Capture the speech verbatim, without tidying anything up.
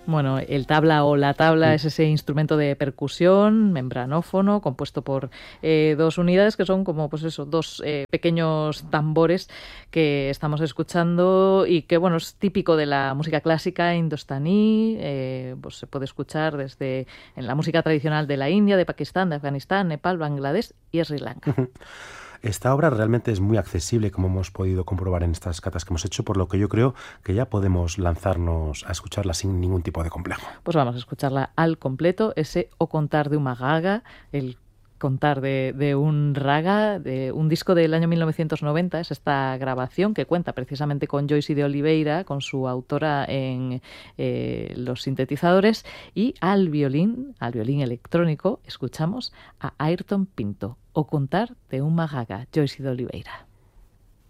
Bueno, el tabla o la tabla es ese instrumento de percusión membranófono compuesto por eh, dos unidades que son como, pues eso, dos eh, pequeños tambores que estamos escuchando y que, bueno, es típico de la música clásica indostaní. Eh, pues se puede escuchar desde en la música tradicional de la India, de Pakistán, de Afganistán, Nepal, Bangladesh y Sri Lanka. Esta obra realmente es muy accesible, como hemos podido comprobar en estas catas que hemos hecho, por lo que yo creo que ya podemos lanzarnos a escucharla sin ningún tipo de complejo. Pues vamos a escucharla al completo, ese O Contar de uma Gaga, el contar de, de un raga, de un disco del año mil novecientos noventa, es esta grabación que cuenta precisamente con Joyce de Oliveira, con su autora en eh, los sintetizadores, y al violín, al violín electrónico, escuchamos a Ayrton Pinto, O Contar de uma Gaga, Joyce de Oliveira.